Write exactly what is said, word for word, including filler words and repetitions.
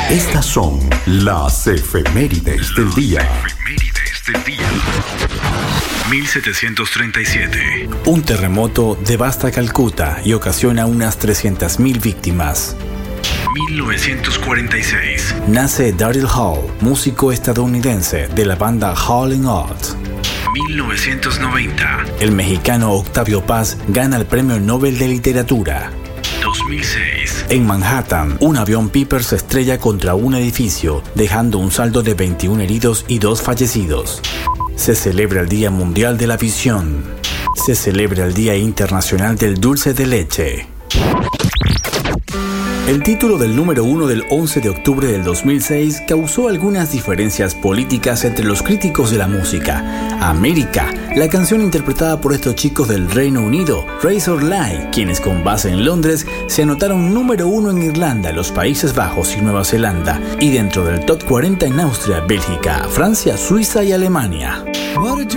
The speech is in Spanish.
Estas son las efemérides del día. Efemérides del día. mil setecientos treinta y siete. Un terremoto devasta Calcuta y ocasiona unas trescientas mil víctimas. mil novecientos cuarenta y seis. Nace Daryl Hall, músico estadounidense de la banda Hall and Oates. mil novecientos noventa. El mexicano Octavio Paz gana el Premio Nobel de Literatura. dos mil seis. En Manhattan, un avión Piper se estrella contra un edificio, dejando un saldo de veintiún heridos y dos fallecidos. Se celebra el Día Mundial de la Visión. Se celebra el Día Internacional del Dulce de Leche. El título del número uno del once de octubre del dos mil seis causó algunas diferencias políticas entre los críticos de la música. América, la canción interpretada por estos chicos del Reino Unido, Razor Light, quienes con base en Londres se anotaron número uno en Irlanda, los Países Bajos y Nueva Zelanda, y dentro del top cuarenta en Austria, Bélgica, Francia, Suiza y Alemania.